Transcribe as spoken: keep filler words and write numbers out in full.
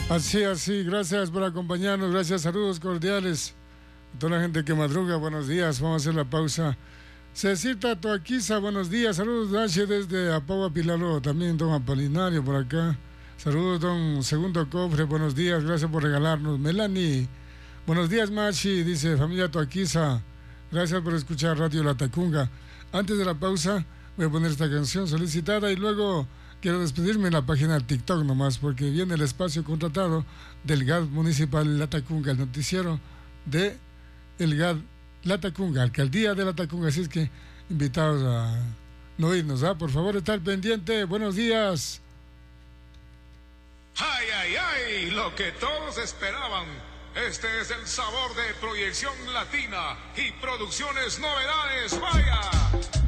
Así, así, gracias por acompañarnos, gracias, saludos cordiales a toda la gente que madruga, buenos días, vamos a hacer la pausa. Cecita Toaquiza, buenos días, saludos Dache desde Apagua Pilalo, también don Apolinario por acá, saludos don Segundo Cofre, buenos días, gracias por regalarnos. Melanie, buenos días Machi, dice familia Toaquiza, gracias por escuchar Radio La Tacunga. Antes de la pausa voy a poner esta canción solicitada y luego quiero despedirme en la página de TikTok nomás, porque viene el espacio contratado del G A D Municipal La Tacunga, el noticiero de el G A D La Tacunga, Alcaldía de La Tacunga, así es que invitados a no irnos, ¿ah? Por favor, estar pendiente, buenos días. ¡Ay, ay, ay! Lo que todos esperaban. Este es el sabor de Proyección Latina y Producciones Novedades. ¡Vaya!